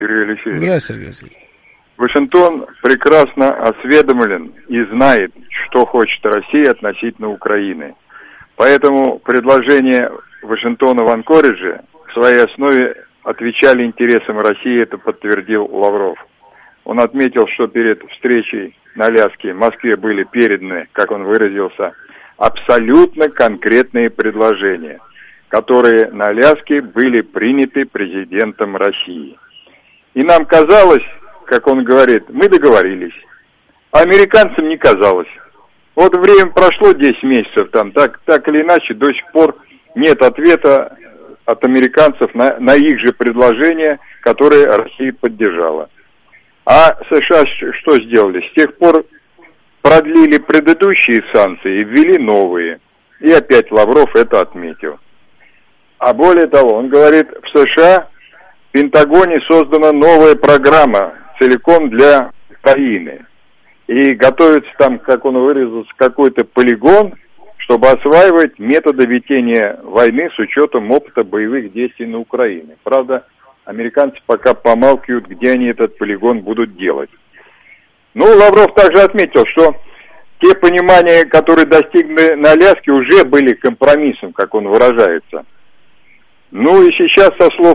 Сергей Алексеевич. Здравствуйте, Сергей Алексеевич. Вашингтон прекрасно осведомлен и знает, что хочет Россия относительно Украины. Поэтому предложение Вашингтона в Анкоридже в своей основе отвечали интересам России, это подтвердил Лавров. Он отметил, что перед встречей на Аляске в Москве были переданы, как он выразился, абсолютно конкретные предложения, которые на Аляске были приняты президентом России. И нам казалось, как он говорит, мы договорились, а американцам не казалось. Вот время прошло 10 месяцев, там так или иначе до сих пор нет ответа от американцев на их же предложения, которые Россия поддержала. А США что сделали? С тех пор продлили предыдущие санкции и ввели новые. И опять Лавров это отметил. А более того, он говорит, в США в Пентагоне создана новая программа целиком для Украины. И готовится там, как он выразился, какой-то полигон, чтобы осваивать методы ведения войны с учетом опыта боевых действий на Украине. Правда, американцы пока помалкивают, где они этот полигон будут делать. Ну, Лавров также отметил, что те понимания, которые достигли на Аляске, уже были компромиссом, как он выражается. Ну и сейчас, со слов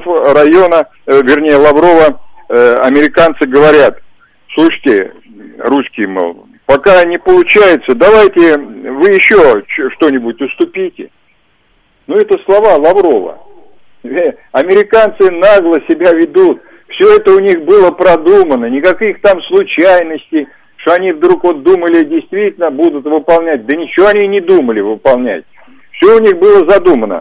Лаврова, американцы говорят, слушайте, русские, мол, пока не получается, давайте вы еще что-нибудь уступите. Ну, это слова Лаврова. Американцы нагло себя ведут. Все это у них было продумано. Никаких там случайностей, что они вдруг вот думали, действительно будут выполнять. Да ничего они не думали выполнять. Все у них было задумано.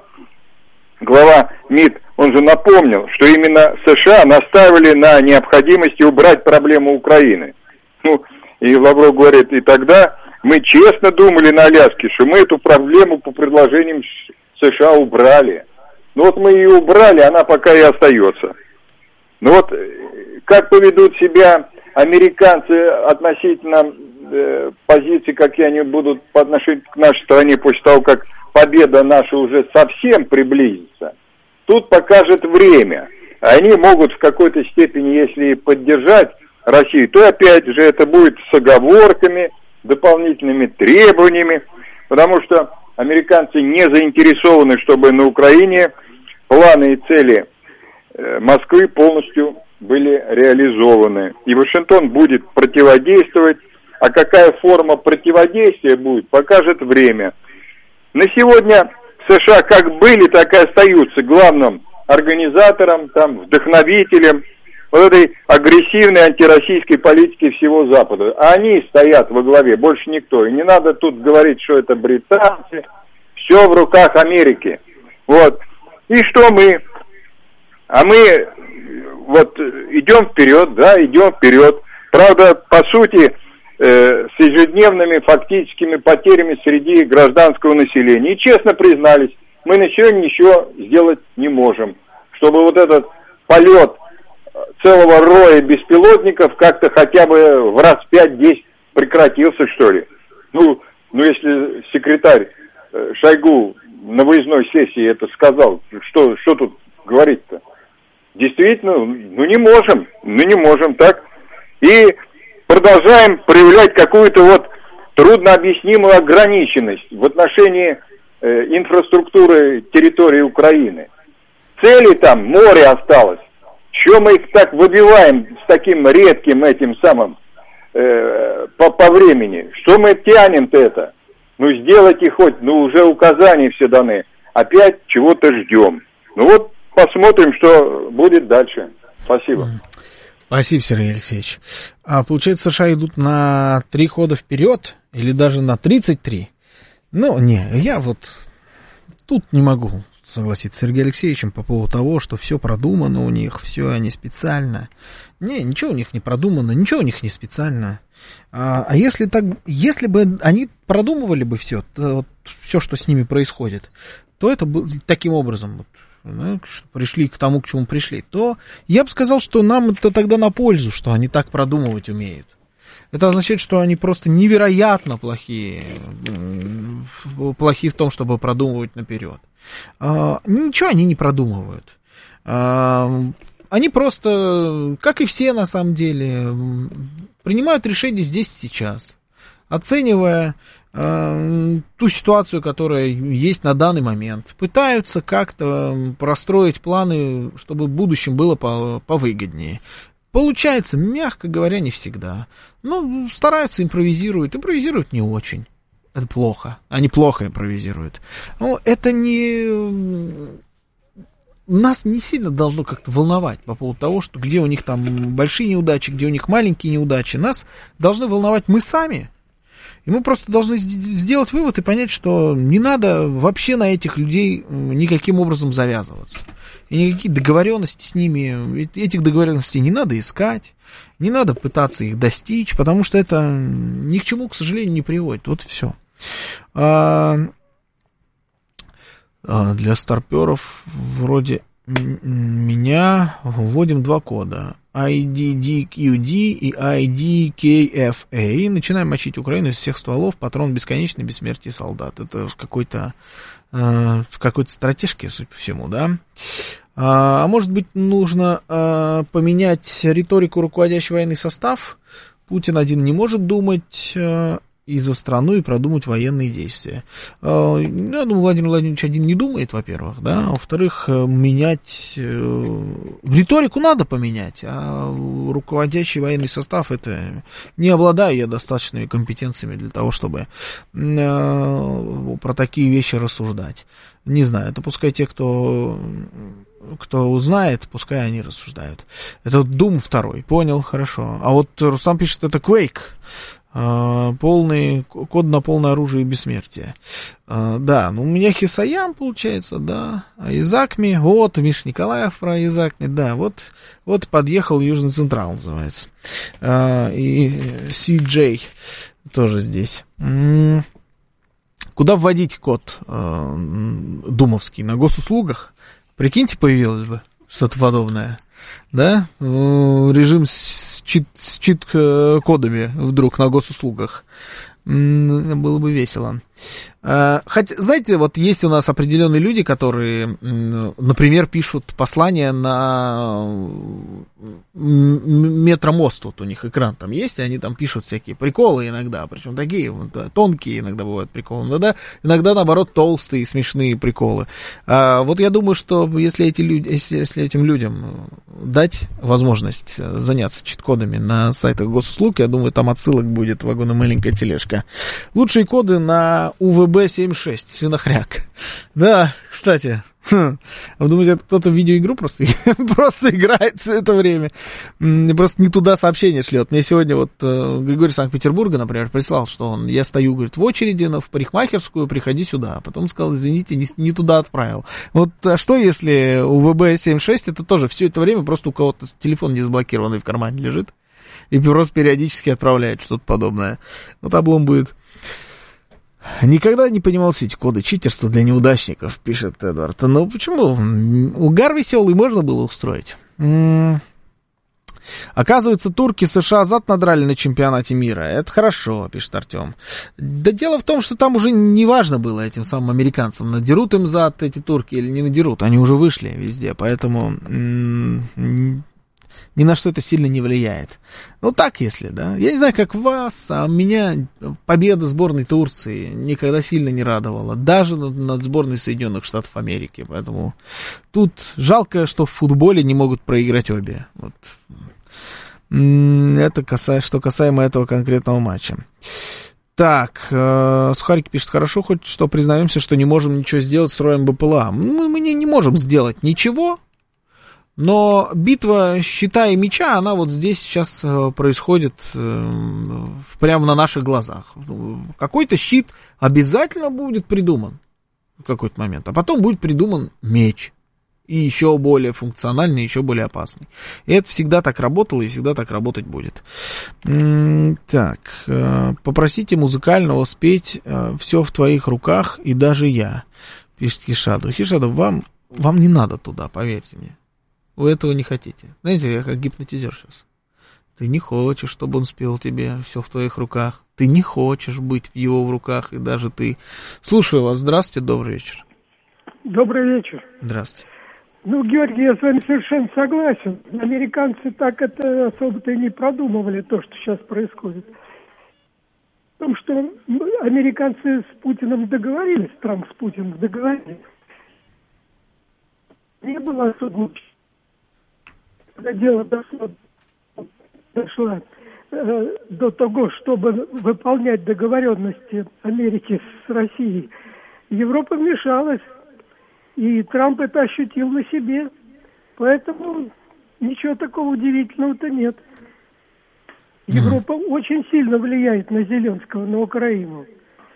Глава МИД, он же напомнил, что именно США настаивали на необходимости убрать проблему Украины. Ну, и Лавров говорит, и тогда мы честно думали на Аляске, что мы эту проблему по предложениям США убрали. Ну вот мы ее убрали, она пока и остается. Ну вот как поведут себя американцы относительно позиции, какие они будут по отношению к нашей стране после того, как победа наша уже совсем приблизится, тут покажет время. Они могут в какой-то степени, если поддержать Россию, то опять же это будет с оговорками, дополнительными требованиями, потому что американцы не заинтересованы, чтобы на Украине планы и цели Москвы полностью были реализованы. И Вашингтон будет противодействовать, а какая форма противодействия будет, покажет время. На сегодня США как были, так и остаются главным организатором, там, вдохновителем вот этой агрессивной антироссийской политики всего Запада. А они стоят во главе, больше никто. И не надо тут говорить, что это британцы. Все в руках Америки. Вот. И что мы? А мы вот идем вперед, да, идем вперед. Правда, по сути, с ежедневными фактическими потерями среди гражданского населения. И честно признались, мы на сегодня ничего сделать не можем, чтобы вот этот полет целого роя беспилотников как-то хотя бы в раз 5-10 прекратился, что ли. Ну, если секретарь Шойгу на выездной сессии это сказал, что тут говорить-то? Действительно, не можем так. И продолжаем проявлять какую-то вот труднообъяснимую ограниченность в отношении инфраструктуры территории Украины. Цели там, море осталось. Чего мы их так выбиваем с таким редким этим самым по времени? Что мы тянем-то это? Сделайте хоть, уже указания все даны. Опять чего-то ждем. Вот посмотрим, что будет дальше. Спасибо. Спасибо, Сергей Алексеевич. А получается, США идут на 3 хода вперед или даже на 33? Я вот тут не могу согласиться с Сергеем Алексеевичем по поводу того, что все продумано у них, все они специально. Ничего у них не продумано, ничего у них не специально. А если бы они продумывали бы все, все, что с ними происходит, то это было таким образом, что пришли к тому, к чему пришли, то я бы сказал, что нам это тогда на пользу, что они так продумывать умеют. Это означает, что они просто невероятно плохие в том, чтобы продумывать наперед. Ничего они не продумывают. они просто, как и все на самом деле, принимают решения здесь и сейчас, оценивая ту ситуацию, которая есть на данный момент. Пытаются как-то простроить планы, чтобы в будущем было повыгоднее. Получается, мягко говоря, не всегда. Ну, стараются, импровизируют не очень. Это плохо. Они плохо импровизируют. Но это не... Нас не сильно должно как-то волновать по поводу того, что где у них там большие неудачи, где у них маленькие неудачи. Нас должны волновать мы сами. И мы просто должны сделать вывод и понять, что не надо вообще на этих людей никаким образом завязываться. И никакие договоренности с ними, этих договоренностей не надо искать, не надо пытаться их достичь, потому что это ни к чему, к сожалению, не приводит. Вот и все. Для старперов вроде меня вводим 2 кода. IDDQD и IDKFA. И начинаем мочить Украину из всех стволов. Патрон бесконечный, бессмертие солдат. Это в какой-то стратежке, судя по всему, да? А может быть, нужно поменять риторику руководящий военный состав? Путин один не может думать и за страну, и продумать военные действия. Я думаю, Владимир Владимирович один не думает, во-первых, да, а во-вторых, менять риторику надо поменять, а руководящий военный состав, это не обладаю я достаточными компетенциями для того, чтобы про такие вещи рассуждать. Не знаю, это пускай те, кто узнает, пускай они рассуждают. Это Doom 2, понял, хорошо. А вот Рустам пишет, это Quake. Полный код на полное оружие и бессмертие. Да, ну у меня Хисаям получается, да. А Изакми, вот, Миша Николаев про Изакми, да, вот подъехал Южный Централ, называется. И CJ тоже здесь. Куда вводить код думовский? На госуслугах? Прикиньте, появилось бы что-то подобное. Да? Режим с чит-кодами вдруг на госуслугах. Было бы весело. Хотя, знаете, вот есть у нас определенные люди, которые, например, пишут послания на метромост, вот у них экран там есть, и они там пишут всякие приколы иногда, причем такие вот, тонкие иногда бывают приколы, иногда наоборот толстые смешные приколы. Вот я думаю, что если этим людям дать возможность заняться чит-кодами на сайтах госуслуг, я думаю, там отсылок будет вагоно-маленькая тележка. Лучшие коды на УВБ-76, свинохряк. Да, кстати, вы думаете, это кто-то в видеоигру просто играет все это время? Просто не туда сообщение шлет. Мне сегодня вот Григорий Санкт-Петербурга, например, прислал, что я стою, говорит, в очереди в парикмахерскую, приходи сюда. Потом сказал, извините, не туда отправил. Вот а что, если УВБ-76 это тоже все это время просто у кого-то телефон не заблокированный в кармане лежит и просто периодически отправляет что-то подобное. Вот облом будет. Никогда не понимал все эти коды. Читерство для неудачников, пишет Эдвард. Ну, почему? Угар веселый можно было устроить. Оказывается, турки США зад надрали на чемпионате мира. Это хорошо, пишет Артем. Да дело в том, что там уже не важно было этим самым американцам, надерут им зад эти турки или не надерут. Они уже вышли везде, поэтому ни на что это сильно не влияет. Ну, так, если, да. Я не знаю, как вас, а меня победа сборной Турции никогда сильно не радовала. Даже над сборной Соединенных Штатов Америки. Поэтому тут жалко, что в футболе не могут проиграть обе. Вот. Это что касаемо этого конкретного матча. Так, Сухарик пишет, хорошо, хоть что признаемся, что не можем ничего сделать с роем БПЛА. Мы не можем сделать ничего. Но битва щита и меча, она вот здесь сейчас происходит прямо на наших глазах. Какой-то щит обязательно будет придуман в какой-то момент, а потом будет придуман меч. И еще более функциональный, еще более опасный. И это всегда так работало и всегда так работать будет. Так, попросите музыкального спеть «Все в твоих руках» и даже я, пишет Хишаду. Хишаду, вам не надо туда, поверьте мне. Вы этого не хотите. Знаете, я как гипнотизер сейчас. Ты не хочешь, чтобы он спел тебе «Все в твоих руках». Ты не хочешь быть в его руках, и даже ты. Слушаю вас. Здравствуйте, добрый вечер. Добрый вечер. Здравствуйте. Ну, Георгий, я с вами совершенно согласен. Американцы так это особо-то и не продумывали, то, что сейчас происходит. В том, что американцы с Путиным договорились, Трамп с Путиным договорились. Не было особо... Когда дело дошло до того, чтобы выполнять договоренности Америки с Россией, Европа вмешалась, и Трамп это ощутил на себе. Поэтому ничего такого удивительного-то нет. Европа очень сильно влияет на Зеленского, на Украину.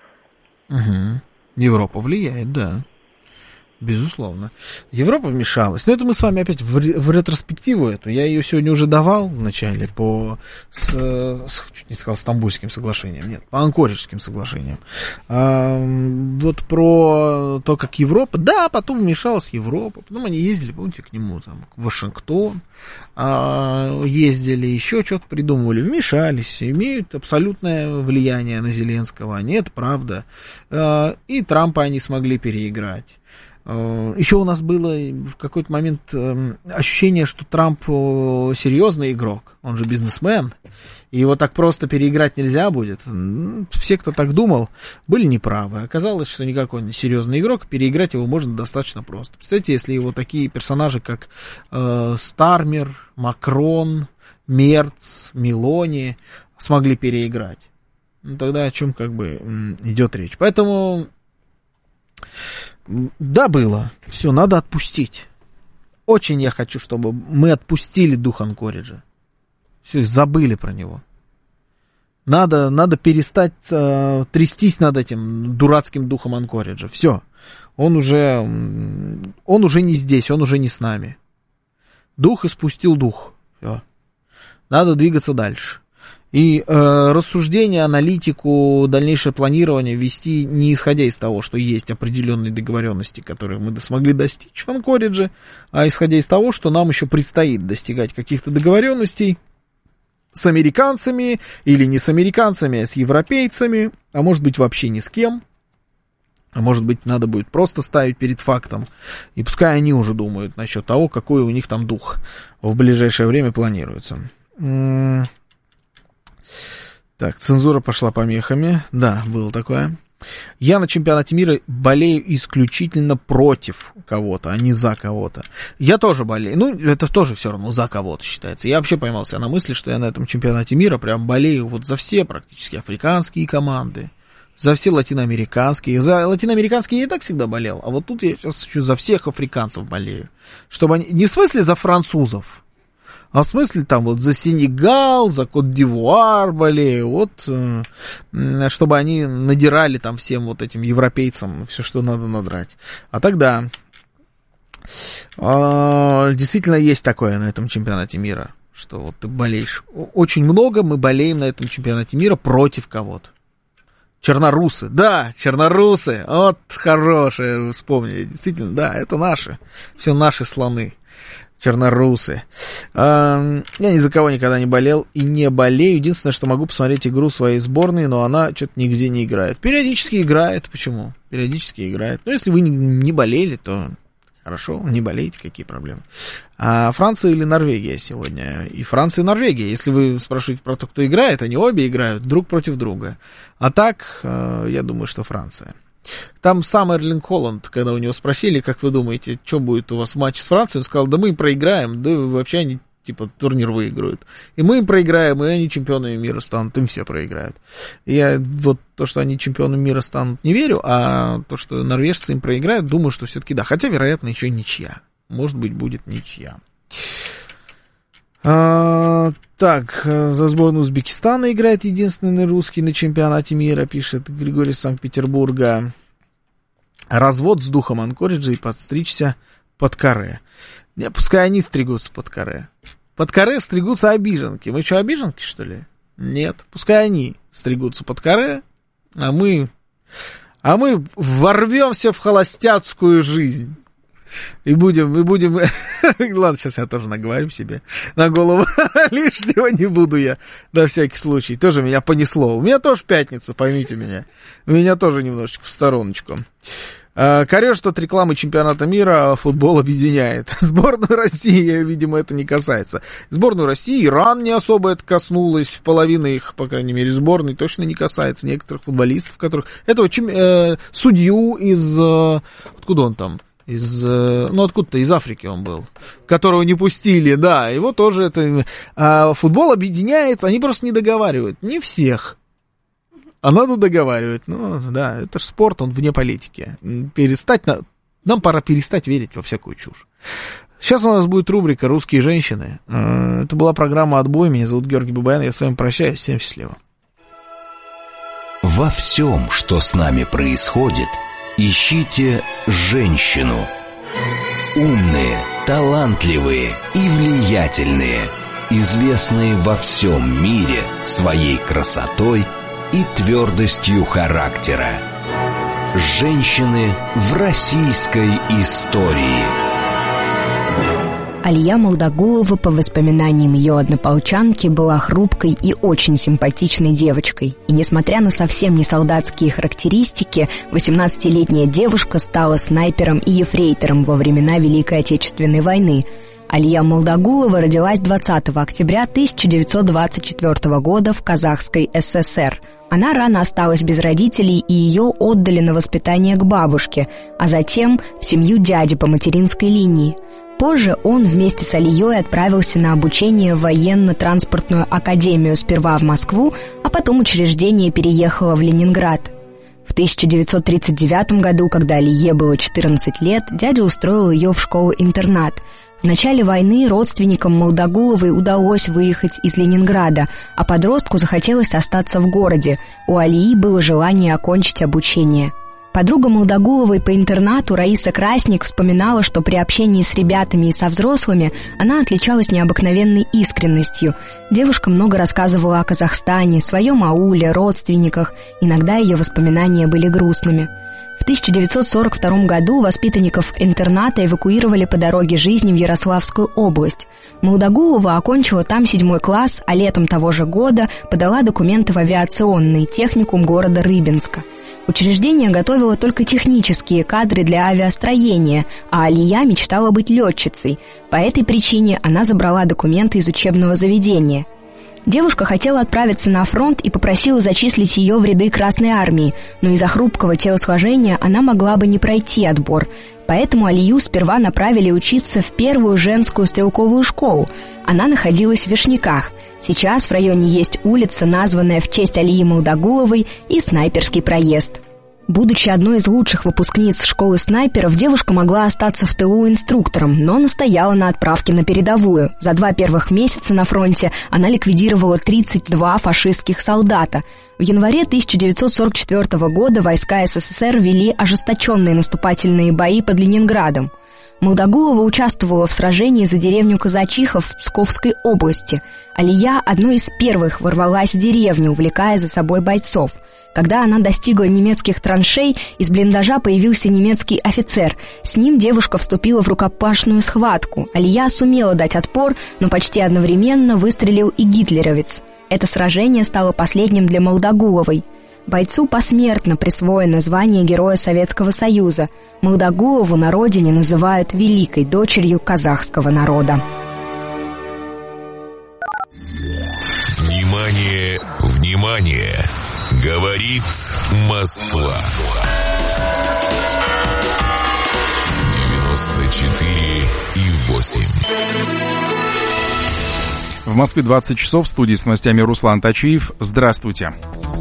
Европа влияет, да. Безусловно. Европа вмешалась. Но это мы с вами опять в ретроспективу эту. Я ее сегодня уже давал в начале чуть не сказал, Стамбульским соглашением. Нет, по Анкориджским соглашениям. Вот про то, как Европа... Да, потом вмешалась Европа. Потом они ездили, помните, к нему там, в Вашингтон. Ездили, еще что-то придумывали. Вмешались. Имеют абсолютное влияние на Зеленского. Они, это правда. И Трампа они смогли переиграть. Еще у нас было в какой-то момент ощущение, что Трамп серьезный игрок, он же бизнесмен, и его так просто переиграть нельзя будет. Все, кто так думал, были неправы. Оказалось, что никакой не серьезный игрок, переиграть его можно достаточно просто. Представляете, если его такие персонажи, как Стармер, Макрон, Мерц, Мелони смогли переиграть, ну, тогда о чем как бы идет речь. Поэтому... Да, было. Все, надо отпустить. Очень я хочу, чтобы мы отпустили дух Анкориджа. Все, забыли про него. Надо перестать трястись над этим дурацким духом Анкориджа. Все. Он уже не здесь, он уже не с нами. Дух испустил дух. Все. Надо двигаться дальше. И рассуждение, аналитику, дальнейшее планирование вести не исходя из того, что есть определенные договоренности, которые мы смогли достичь в Анкоридже, а исходя из того, что нам еще предстоит достигать каких-то договоренностей с американцами, или не с американцами, а с европейцами, а может быть вообще ни с кем, а может быть надо будет просто ставить перед фактом, и пускай они уже думают насчет того, какой у них там дух в ближайшее время планируется. Так, цензура пошла помехами. Да, было такое. Я на чемпионате мира болею исключительно против кого-то, а не за кого-то. Я тоже болею. Ну, это тоже все равно за кого-то считается. Я вообще поймал себя на мысли, что я на этом чемпионате мира прям болею вот за все практически африканские команды, за все латиноамериканские. За латиноамериканские я и так всегда болел, а вот тут я сейчас еще за всех африканцев болею. Чтобы они... Не в смысле за французов, а в смысле там вот за Сенегал, за Кот-д'Ивуар болею, вот, чтобы они надирали там всем вот этим европейцам все, что надо надрать. А тогда действительно есть такое на этом чемпионате мира, что вот ты болеешь. Очень много мы болеем на этом чемпионате мира против кого-то. Чернорусы, да, чернорусы, вот хорошее вспомнили, действительно, да, это наши, все наши слоны. Чернорусы. Я ни за кого никогда не болел и не болею. Единственное, что могу посмотреть игру своей сборной, но она что-то нигде не играет. Периодически играет. Почему? Периодически играет. Но если вы не болели, то хорошо, не болейте, какие проблемы. А Франция или Норвегия сегодня? И Франция, и Норвегия. Если вы спрашиваете про то, кто играет, они обе играют друг против друга. А так, я думаю, что Франция. Там сам Эрлинг Холланд, когда у него спросили, как вы думаете, что будет у вас в матче с Францией, он сказал, да мы им проиграем, да вообще они типа турнир выиграют. И мы им проиграем, и они чемпионами мира станут, им все проиграют. Я вот то, что они чемпионами мира станут, не верю, а то, что норвежцы им проиграют, думаю, что все-таки да. Хотя, вероятно, еще ничья. Может быть, будет ничья. Так, за сборную Узбекистана играет единственный русский на чемпионате мира, пишет Григорий из Санкт-Петербурга. Развод с духом Анкориджа и подстричься под каре. Не, пускай они стригутся под каре. Под каре стригутся обиженки. Мы что, обиженки, что ли? Нет, пускай они стригутся под каре, а мы ворвемся в холостяцкую жизнь. И будем... Ладно, сейчас я тоже наговорю себе на голову. Лишнего не буду я, на всякий случай. Тоже меня понесло. У меня тоже пятница, поймите меня. У меня тоже немножечко в стороночку. Корёшь, что от рекламы чемпионата мира футбол объединяет. Сборную России, видимо, это не касается. Сборную России Иран не особо это коснулось. Половина их, по крайней мере, сборной точно не касается. Некоторых футболистов, которых... Этого судью из... Откуда он там? Откуда-то из Африки он был, которого не пустили, да, его тоже это... футбол объединяет, они просто не договаривают. Не всех. А надо договаривать. Ну, да, это же спорт, он вне политики. Нам пора перестать верить во всякую чушь. Сейчас у нас будет рубрика «Русские женщины». Это была программа «Отбой». Меня зовут Георгий Бабаян. Я с вами прощаюсь. Всем счастливо. Во всем, что с нами происходит, ищите женщину. Умные, талантливые и влиятельные, известные во всем мире своей красотой и твердостью характера. Женщины в российской истории. Алия Молдагулова, по воспоминаниям ее однополчанки, была хрупкой и очень симпатичной девочкой. И несмотря на совсем не солдатские характеристики, 18-летняя девушка стала снайпером и ефрейтором во времена Великой Отечественной войны. Алия Молдагулова родилась 20 октября 1924 года в Казахской ССР. Она рано осталась без родителей, и ее отдали на воспитание к бабушке, а затем в семью дяди по материнской линии. Позже он вместе с Алией отправился на обучение в военно-транспортную академию сперва в Москву, а потом учреждение переехало в Ленинград. В 1939 году, когда Алие было 14 лет, дядя устроил ее в школу-интернат. В начале войны родственникам Молдагуловой удалось выехать из Ленинграда, а подростку захотелось остаться в городе. У Алии было желание окончить обучение. Подруга Молдагуловой по интернату Раиса Красник вспоминала, что при общении с ребятами и со взрослыми она отличалась необыкновенной искренностью. Девушка много рассказывала о Казахстане, своем ауле, родственниках. Иногда ее воспоминания были грустными. В 1942 году воспитанников интерната эвакуировали по дороге жизни в Ярославскую область. Молдагулова окончила там 7 класс, а летом того же года подала документы в авиационный техникум города Рыбинска. Учреждение готовило только технические кадры для авиастроения, а Алия мечтала быть летчицей. По этой причине она забрала документы из учебного заведения. Девушка хотела отправиться на фронт и попросила зачислить ее в ряды Красной Армии, но из-за хрупкого телосложения она могла бы не пройти отбор. Поэтому Алию сперва направили учиться в первую женскую стрелковую школу. Она находилась в Вишняках. Сейчас в районе есть улица, названная в честь Алии Молдагуловой, и Снайперский проезд. Будучи одной из лучших выпускниц школы снайперов, девушка могла остаться в тылу инструктором, но настояла на отправке на передовую. За 2 первых месяца на фронте она ликвидировала 32 фашистских солдата. В январе 1944 года войска СССР вели ожесточенные наступательные бои под Ленинградом. Молдагулова участвовала в сражении за деревню Казачихов в Псковской области. Алия одной из первых ворвалась в деревню, увлекая за собой бойцов. Когда она достигла немецких траншей, из блиндажа появился немецкий офицер. С ним девушка вступила в рукопашную схватку. Алия сумела дать отпор, но почти одновременно выстрелил и гитлеровец. Это сражение стало последним для Молдагуловой. Бойцу посмертно присвоено звание Героя Советского Союза. Молдагулову на родине называют великой дочерью казахского народа. Внимание, внимание! Говорит Москва. 94,8. В Москве 20 часов. В студии с новостями Руслан Тачиев. Здравствуйте.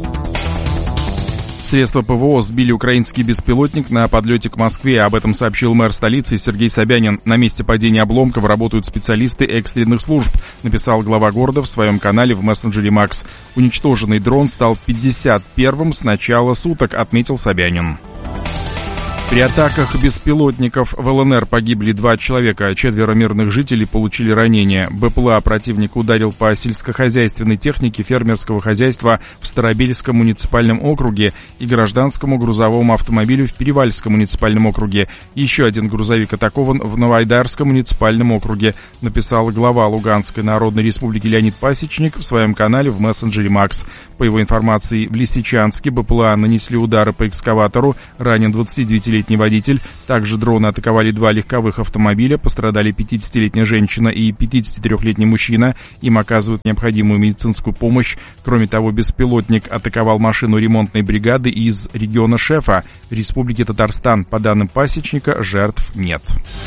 Средства ПВО сбили украинский беспилотник на подлете к Москве. Об этом сообщил мэр столицы Сергей Собянин. На месте падения обломков работают специалисты экстренных служб, написал глава города в своем канале в мессенджере Макс. Уничтоженный дрон стал 51-м с начала суток, отметил Собянин. При атаках беспилотников в ЛНР погибли 2 человека, 4 мирных жителей получили ранения. БПЛА противник ударил по сельскохозяйственной технике фермерского хозяйства в Старобельском муниципальном округе и гражданскому грузовому автомобилю в Перевальском муниципальном округе. Еще один грузовик атакован в Новоайдарском муниципальном округе, написал глава Луганской Народной Республики Леонид Пасечник в своем канале в мессенджере Макс. По его информации, в Лисичанске БПЛА нанесли удары по экскаватору, ранен 29-летний 60-летний водитель. Также дроны атаковали 2 легковых автомобиля. Пострадали 50-летняя женщина и 53-летний мужчина. Им оказывают необходимую медицинскую помощь. Кроме того, беспилотник атаковал машину ремонтной бригады из региона Шефа в Республике Татарстан. По данным пасечника, жертв нет.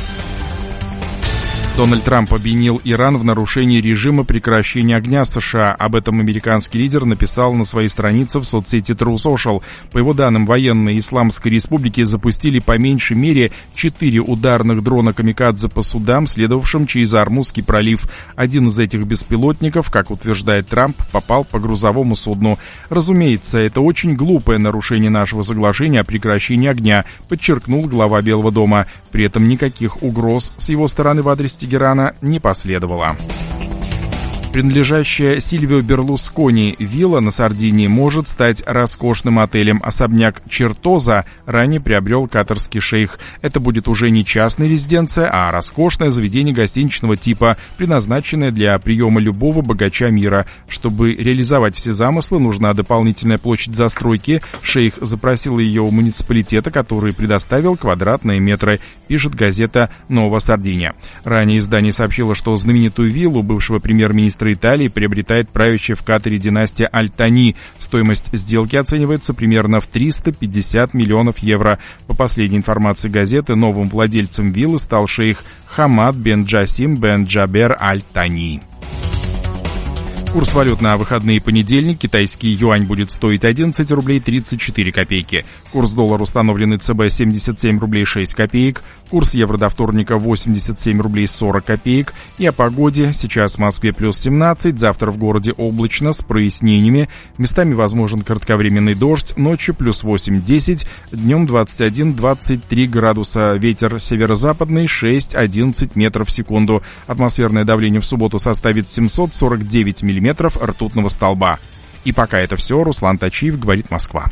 Дональд Трамп обвинил Иран в нарушении режима прекращения огня США. Об этом американский лидер написал на своей странице в соцсети True Social. По его данным, военные Исламской Республики запустили по меньшей мере 4 ударных дрона «Камикадзе» по судам, следовавшим через Ормузский пролив. Один из этих беспилотников, как утверждает Трамп, попал по грузовому судну. Разумеется, это очень глупое нарушение нашего соглашения о прекращении огня, подчеркнул глава Белого дома. При этом никаких угроз с его стороны в адрес Тегерана не последовало. Принадлежащая Сильвио Берлускони вилла на Сардинии может стать роскошным отелем. Особняк Чертоза ранее приобрел катарский шейх. Это будет уже не частная резиденция, а роскошное заведение гостиничного типа, предназначенное для приема любого богача мира. Чтобы реализовать все замыслы, нужна дополнительная площадь застройки. Шейх запросил ее у муниципалитета, который предоставил квадратные метры, пишет газета «Новая Сардиния». Ранее издание сообщило, что знаменитую виллу бывшего премьер-министра Италии приобретает правящая в Катаре династия Аль-Тани. Стоимость сделки оценивается примерно в 350 миллионов евро. По последней информации газеты, новым владельцем виллы стал шейх Хамад бен Джасим бен Джабер Аль-Тани. Курс валют на выходные понедельник. Китайский юань будет стоить 11 рублей 34 копейки. Курс доллара установленный ЦБ 77 рублей 6 копеек. Курс евро до вторника 87 рублей 40 копеек. И о погоде. Сейчас в Москве плюс 17, завтра в городе облачно с прояснениями. Местами возможен кратковременный дождь. Ночью плюс 8-10, днем 21-23 градуса. Ветер северо-западный 6-11 метров в секунду. Атмосферное давление в субботу составит 749 миллиметров ртутного столба. И пока это все, Руслан Тачиев, говорит Москва.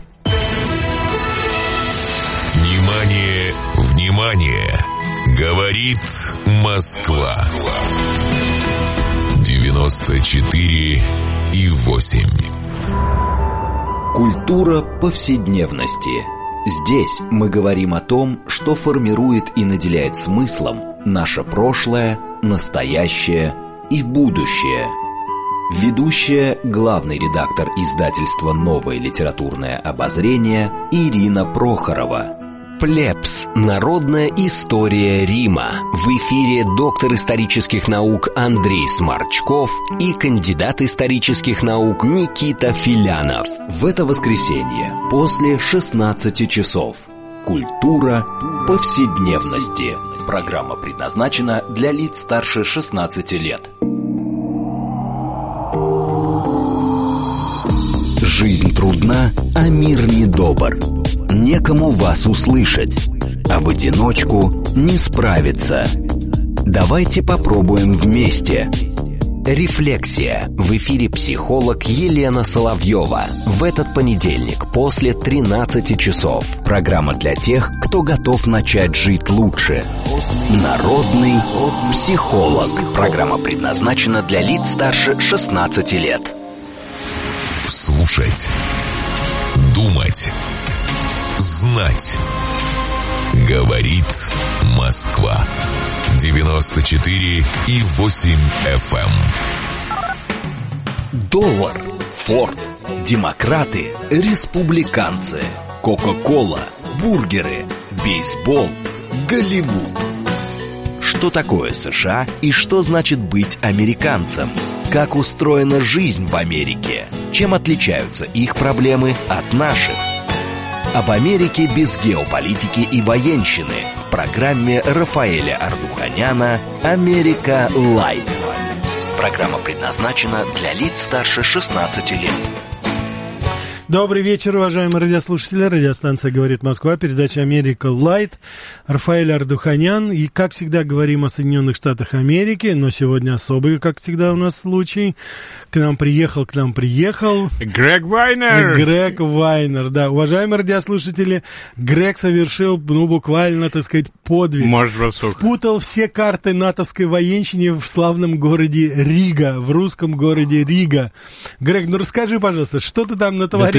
Внимание, внимание! Говорит Москва. 94,8. Культура повседневности. Здесь мы говорим о том, что формирует и наделяет смыслом наше прошлое, настоящее и будущее. Ведущая, главный редактор издательства «Новое литературное обозрение» Ирина Прохорова. Плебс. Народная история Рима. В эфире доктор исторических наук Андрей Сморчков и кандидат исторических наук Никита Филянов. В это воскресенье после 16 часов. Культура повседневности. Программа предназначена для лиц старше 16 лет. Жизнь трудна, а мир недобр. Некому вас услышать, а в одиночку не справиться. Давайте попробуем вместе. Рефлексия. В эфире психолог Елена Соловьева. В этот понедельник после 13 часов. Программа для тех, кто готов начать жить лучше. Народный психолог. Программа предназначена для лиц старше 16 лет. Слушать, думать, знать. Говорит Москва. 94,8 FM. Доллар, Форд, демократы, республиканцы, Кока-кола, бургеры, бейсбол, Голливуд. Что такое США и что значит быть американцем? Как устроена жизнь в Америке? Чем отличаются их проблемы от наших? Об Америке без геополитики и военщины в программе Рафаэля Ардуханяна «Америка Лайт». Программа предназначена для лиц старше 16 лет. Добрый вечер, уважаемые радиослушатели. Радиостанция «Говорит Москва», передача «Америка Лайт». Рафаэль Ардуханян. И, как всегда, говорим о Соединенных Штатах Америки, но сегодня особый, как всегда, у нас случай. К нам приехал. Грег Вайнер. Грег Вайнер, да. Уважаемые радиослушатели, Грег совершил, буквально, так сказать, подвиг. Спутал все карты натовской военщины в славном городе Рига, в русском городе Рига. Грег, расскажи, пожалуйста, что ты там натворил?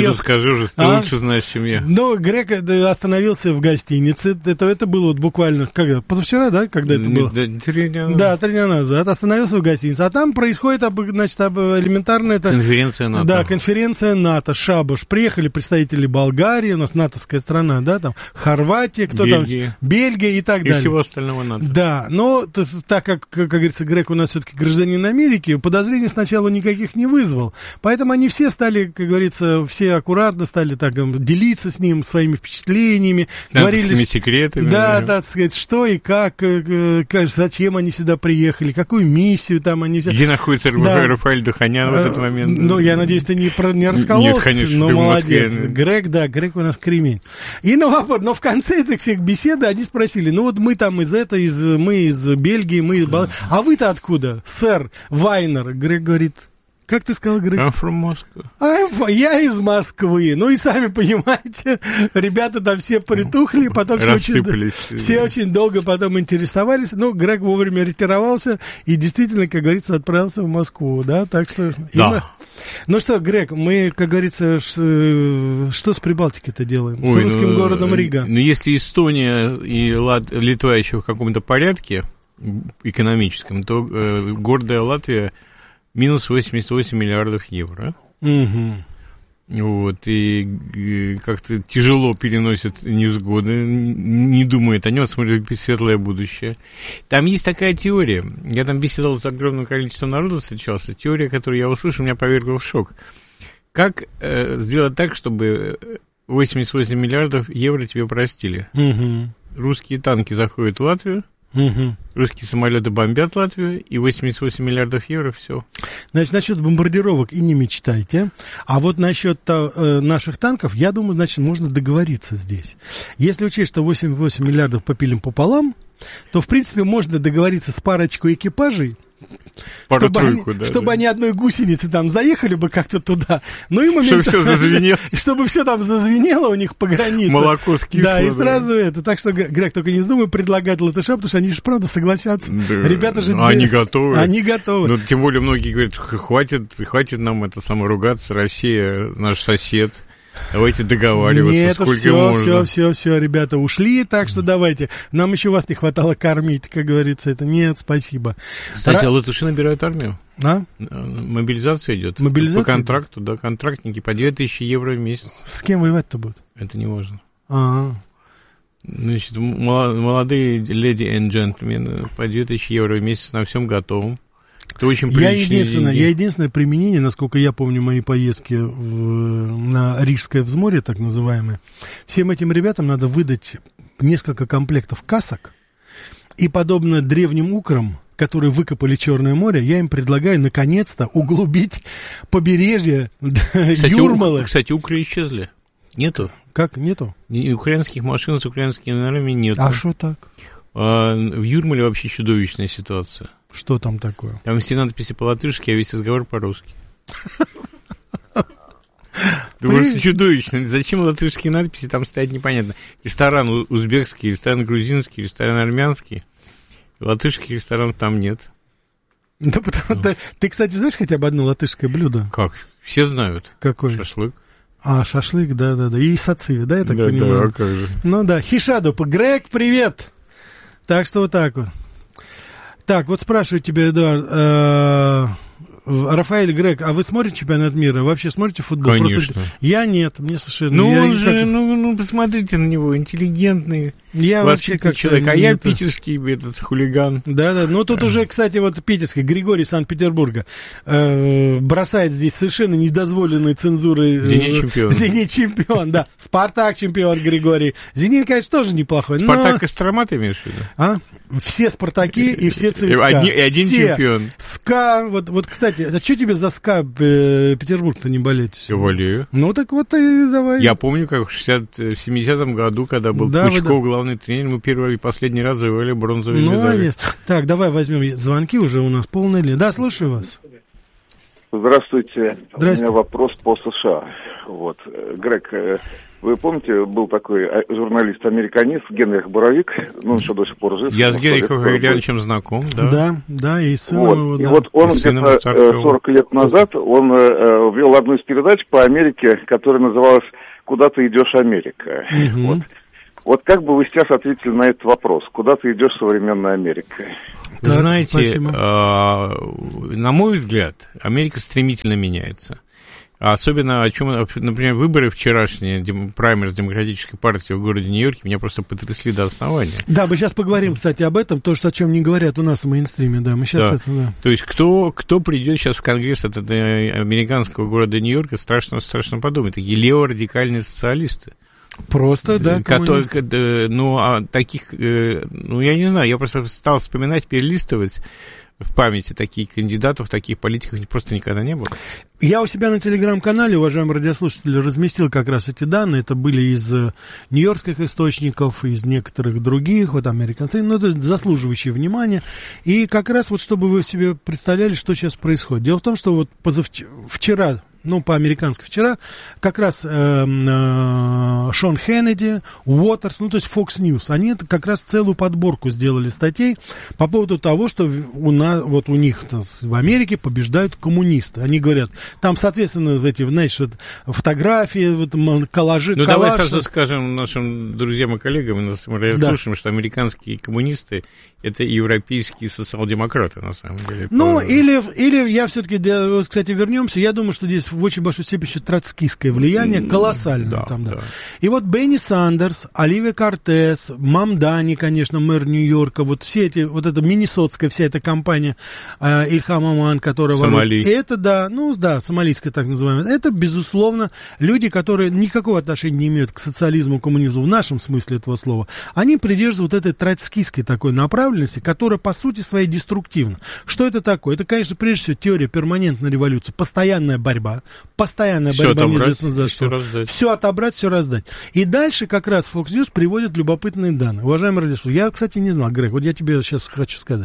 успел. Ты скажи уже, ты лучше знаешь, чем я. Ну, Грег остановился в гостинице. Это было вот буквально, когда, позавчера, да, когда это было? 3 дня назад. Да, 3 дня назад. Остановился в гостинице. А там происходит, значит, элементарная... Конференция НАТО. Да, конференция НАТО, шабаш. Приехали представители Болгарии, у нас натовская страна, да, там, Хорватия, кто Бельгия. там, Бельгия и так далее. И всего остального НАТО. Да, но так как говорится, Грег у нас все-таки гражданин Америки, подозрений сначала никаких не вызвал. Поэтому они все стали, как говорится, все аккуратно стали так делиться с ним своими впечатлениями. Говорили, секретами. Да, так сказать, что и как, зачем они сюда приехали, какую миссию там они... Где находится Рафаэль Духанян в этот момент? Ну, я надеюсь, ты не раскололся. Нет, конечно, но ты молодец. в Москве. Грег у нас кремень. И но в конце этих всех беседы они спросили, ну вот мы там мы из Бельгии, мы из Болгарии. А вы-то откуда, сэр Вайнер? Грег говорит... Как ты сказал, Грег? I'm from Moscow. Я из Москвы. Ну и сами понимаете, ребята там все притухли, потом все очень долго потом интересовались. Ну, Грег вовремя ретировался и действительно, как говорится, отправился в Москву, да? Так что... Да. Ну что, Грег, мы, как говорится, что с Прибалтикой-то делаем? С русским городом Рига. Ну, если Эстония и Литва еще в каком-то порядке экономическом, то гордая Латвия минус 88 миллиардов евро. Угу. Вот, и как-то тяжело переносят невзгоды, не думает о нем, смотрит в светлое будущее. Там есть такая теория, я там беседовал с огромным количеством народу, встречался, теория, которую я услышал, меня повергла в шок. Как сделать так, чтобы 88 миллиардов евро тебе простили? Угу. Русские танки заходят в Латвию, угу. Русские самолеты бомбят Латвию, и 88 миллиардов евро, все. Значит, насчет бомбардировок и не мечтайте. А вот насчет наших танков, я думаю, значит, можно договориться здесь. Если учесть, что 88 миллиардов попилим пополам, то, в принципе, можно договориться с парочкой экипажей, чтобы они одной гусеницы там заехали бы как-то туда, ну и моментально, чтобы все там зазвенело у них по границе. Молоко скисло. Да, и сразу это. Так что, Грег, только не вздумай предлагать латышам, потому что они же правда согласятся. Да. Ребята же... Они готовы. Они готовы. Но тем более многие говорят, хватит нам это ругаться, Россия наш сосед. Давайте договариваться, нет, сколько можно. Все, ребята ушли, так что давайте. Нам еще вас не хватало кормить, как говорится. Это нет, спасибо. Кстати, латыши набирают армию. А? Мобилизация идет. Мобилизация? По контракту, да, контрактники по 2000 евро в месяц. С кем воевать-то будут? Это не важно. А-а. Значит, молодые леди и джентльмены по 2000 евро в месяц на всем готовом. Это очень приличные я единственное применение, насколько я помню мои поездки на Рижское взморье, так называемое, всем этим ребятам надо выдать несколько комплектов касок, и подобно древним украм, которые выкопали Черное море, я им предлагаю наконец-то углубить побережье Юрмалы. Кстати, укры исчезли. Нету. Как нету? Украинских машин с украинскими номерами нету. А что так? В Юрмале вообще чудовищная ситуация. Что там такое? Там все надписи по-латышски, а весь разговор по-русски. Просто чудовищно. Зачем латышские надписи там стоять, непонятно. Ресторан узбекский, ресторан грузинский, ресторан армянский. Латышских ресторанов там нет. Да, ты, кстати, знаешь хотя бы одно латышское блюдо? Как? Все знают. Какое? Шашлык. А, шашлык, да. И сациви, да, я так понимаю? Да, а как же. Ну да, Хишаду, Грег, привет! Так что вот так вот. Так, вот спрашиваю тебя, Эдуард, Рафаэль, Грег, а вы смотрите чемпионат мира? Вообще смотрите футбол? Конечно. Просто... Я нет, мне совершенно... Ну, посмотрите на него, интеллигентный, я вообще как человек, а я питерский этот хулиган. Да, ну тут уже, кстати, вот питерский, Григорий Санкт-Петербурга бросает здесь совершенно недозволенной цензурой... Зенит чемпион, да. Спартак чемпион Григорий. Зенит, конечно, тоже неплохой. Спартак Кострома ты имеешь в виду? А? Все Спартаки и все ЦСКА. И один чемпион. СКА, вот, кстати, а что тебе за СКА Петербург-то не болеть? Я болею. Ну так вот и давай. Я помню, как в 70-м году, когда был Пучков главный тренер, мы первый и последний раз завоевали бронзовые медали. Так, давай возьмем звонки, уже у нас полная линия. Да, слушаю вас. Здравствуйте. У меня вопрос по США. Вот. Грег, вы помните, был такой журналист-американист Генрих Боровик, ну, он еще до сих пор жив. Я с Генрихом Григорьевичем знаком, да. Да, и сыном его, да. И вот он где-то 40 лет назад, он вел одну из передач по Америке, которая называлась «Куда ты идешь, Америка?». Вот как бы вы сейчас ответили на этот вопрос? Куда ты идешь, современная Америка? Вы знаете, на мой взгляд, Америка стремительно меняется. Особенно, например, выборы вчерашние, праймерис Демократической партии в городе Нью-Йорке, меня просто потрясли до основания. Да, мы сейчас поговорим, кстати, об этом, то, что о чем не говорят у нас в мейнстриме, да, мы сейчас это, да. То есть, кто придет сейчас в Конгресс от американского города Нью-Йорка, страшно подумать, такие леворадикальные социалисты. Просто, да, таких, я не знаю, я просто стал вспоминать, перелистывать в памяти таких кандидатов, таких политиков просто никогда не было. Я у себя на телеграм-канале, уважаемые радиослушатели, разместил как раз эти данные. Это были из нью-йоркских источников, из некоторых других, вот американцев, но это заслуживающие внимания. И как раз вот, чтобы вы себе представляли, что сейчас происходит. Дело в том, что вот вчера, по-американски вчера, как раз Шон Хеннеди, Уотерс, то есть Fox News, они как раз целую подборку сделали статей по поводу того, что у них в Америке побеждают коммунисты. Они говорят, там, соответственно, фотографии, коллажи. Давай сразу скажем нашим друзьям и коллегам, и нашим радиослушателям, что американские коммунисты — это европейские социал-демократы, на самом деле. Или я все-таки, кстати, вернемся, я думаю, что здесь в очень большой степени еще троцкистское влияние, колоссальное там, да. И вот Бенни Сандерс, Оливия Кортес, Мамдани, конечно, мэр Нью-Йорка, вот все эти, вот эта миннесотская вся эта компания Ильхам Аман, которая... Сомали. Это, сомалийская так называемая, это, безусловно, люди, которые никакого отношения не имеют к социализму, коммунизму, в нашем смысле этого слова. Они придерживаются вот этой троцкистской такой направленности, которая, по сути своей, деструктивна. Что это такое? Это, конечно, прежде всего, теория перманентной революции, постоянная борьба, неизвестно за что. Все отобрать, все раздать. И дальше как раз Fox News приводит любопытные данные. Уважаемый радиослушатель, я, кстати, не знал, Грег, вот я тебе сейчас хочу сказать.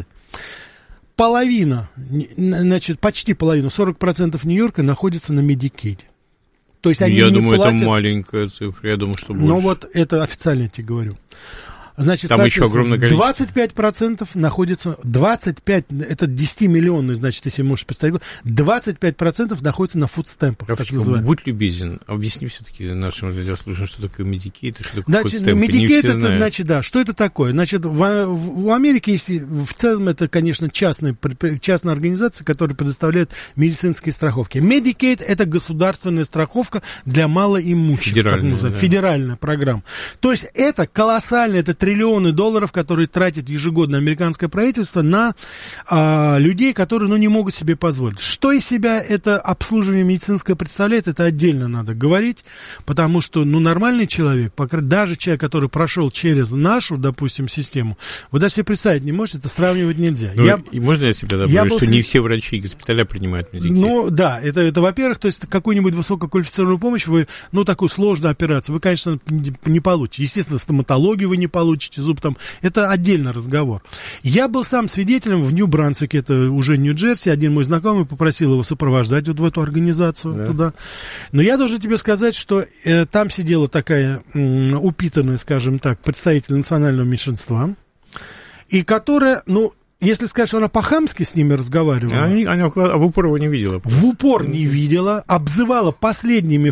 Почти половина, 40% Нью-Йорка находится на Medicaid. То есть они я не думаю, платят... это маленькая цифра, я думаю, что больше. Но вот это официально я тебе говорю. Значит, там еще огромное количество. 25% находится, 25, это 10-миллионный, значит, если можешь представить, 25% находится на фудстемпах, так называемых. Будь любезен, объясни все-таки нашим радиослушателям, что такое Medicaid, что такое фудстемпы. Значит, Medicaid, это, значит, да, что это такое? Значит, в Америке, если в целом, это, конечно, частная организация, которая предоставляет медицинские страховки. Medicaid — это государственная страховка для малоимущих, федеральная программа. То есть это колоссально, это триллионы долларов, которые тратит ежегодно американское правительство на людей, которые, не могут себе позволить. Что из себя это обслуживание медицинское представляет, это отдельно надо говорить, потому что, нормальный человек, даже человек, который прошел через нашу, допустим, систему, вы даже себе представить не можете, это сравнивать нельзя. И можно я себе добавлю, что не все врачи и госпиталя принимают Medicaid? Да, это во-первых, то есть какую-нибудь высококвалифицированную помощь вы, такую сложную операцию, вы, конечно, не получите. Естественно, стоматологию вы не получите, зуб там, это отдельный разговор. Я был сам свидетелем в Нью-Брансвике, это уже Нью-Джерси, один мой знакомый попросил его сопровождать вот в эту организацию туда. Но я должен тебе сказать, что там сидела такая упитанная, скажем так, представитель национального меньшинства, и которая, если сказать, что она по-хамски с ними разговаривала... Она в упор его не видела. В упор не видела, обзывала последними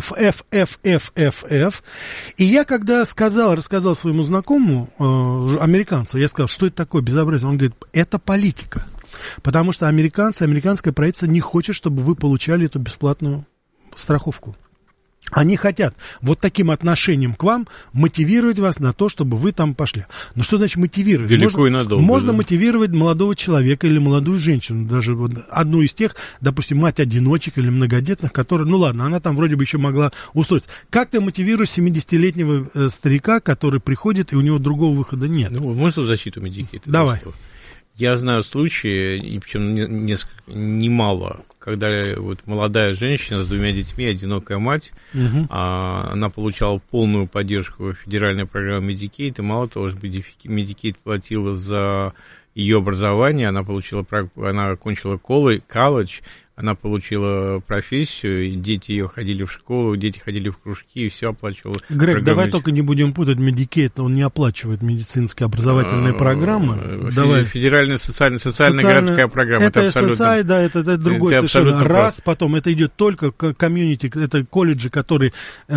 F. И я, когда рассказал своему знакомому, американцу, я сказал, что это такое безобразие, он говорит, это политика. Потому что американское правительство не хочет, чтобы вы получали эту бесплатную страховку. Они хотят вот таким отношением к вам мотивировать вас на то, чтобы вы там пошли. Но что значит мотивировать? Далеко и надолго. Можно мотивировать молодого человека или молодую женщину, даже вот одну из тех, допустим, мать-одиночек или многодетных, которые, она там вроде бы еще могла устроиться. Как ты мотивируешь 70-летнего старика, который приходит, и у него другого выхода нет? Можно в защиту Medicaid? Давай. Я знаю случаи, и причем немало, когда молодая женщина с 2 детьми, одинокая мать, она получала полную поддержку федеральной программы Medicaid, и мало того, что Medicaid платила за ее образование, она окончила колледж, Она получила профессию, и дети ее ходили в школу, дети ходили в кружки, и все оплачивала. Грег, давай только не будем путать Medicaid, он не оплачивает медицинские образовательные программы. Федеральная социальная городская программа. Это SSI, да, это другой совершенно раз. Потом это идет только комьюнити, это колледжи, которые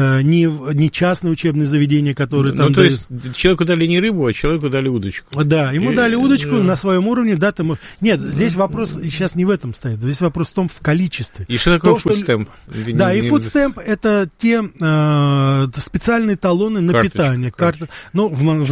не частные учебные заведения, которые там... Ну, то есть человеку дали не рыбу, а человеку дали удочку. Да, ему дали удочку на своем уровне, да, ты можешь... Нет, здесь вопрос сейчас не в этом стоит, здесь вопрос в том, в количестве. И что такое фудстемп? Да, и фудстемп это те специальные талоны на питание. Ну,